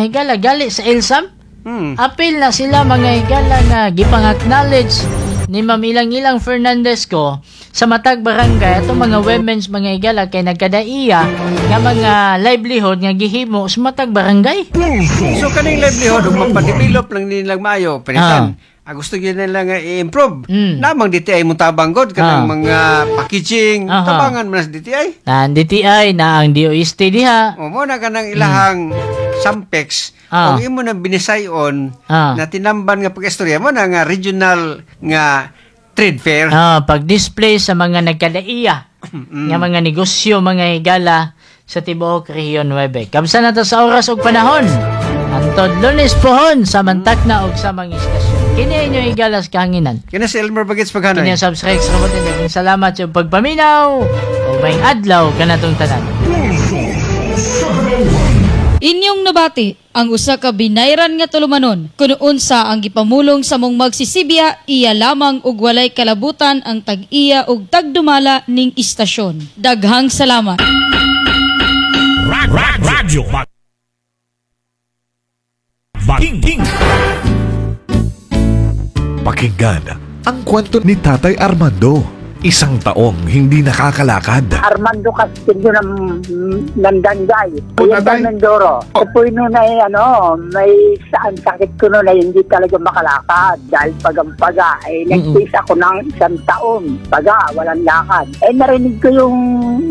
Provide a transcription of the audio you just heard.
mga higala gali sa Elsam. Hmm. Apil na sila mga higala nga gipang-acknowledge ni Ma'am Ilang Fernandez ko sa matag barangay atong mga women's mga higala kay nagkadaiya nga mga livelihood nga gihimo sa matag barangay. So kaning livelihood ug mapadevelop lang nilang maayo panitan. Gusto gyud nila nga i-improve. Namang DTI mo tabang god kanang mga packaging tabangan man sa DTI. Ang DTI na ang DOST diha. O mo na kanang ilahang Sampex kung imo na binisayon na tinamban nga pag-istorya mo na nga regional nga trade fair. Pag-display sa mga nagkadaiya nga mga negosyo, mga higala sa tibuok Rehiyon 9. Kamsa na to sa oras ug panahon. Antod Lunes pohon sa mantak na og sa mga istasyon. Kini inyo higala sa kahanginan. Kina si Elmer Bagets paghanoy. Kini subscribe sa robotin. Naging salamat sa pagpaminaw. O may adlaw kanatong tanan. Inyong nabati ang usa ka binayran nga tulumanon kuno unsa ang gipamulong sa mong magsisibya iya lamang og walay kalabutan ang tag-iya og tagdumala ning istasyon. Daghang salamat. Radio Pakinggan ang kwento ni Tatay Armando. Isang taong hindi nakakalakad. Armando Castillo ng Danday. Kuya Mendoro. Apoy nun ay may saan sakit ko nun ay hindi talaga makalakad. Dahil pagampaga, nagtis ako ng 1 taon. Paga, walang lakad. Narinig ko yung